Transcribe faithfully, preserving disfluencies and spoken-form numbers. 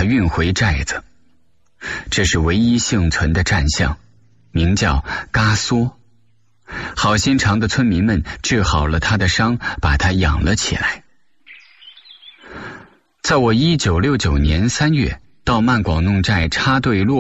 他运回寨子。这是唯一幸存的战象，名叫嘎缩。好心肠的村民们治好了他的伤，把他养了起来。在我一九六九年三月到曼广弄寨插队落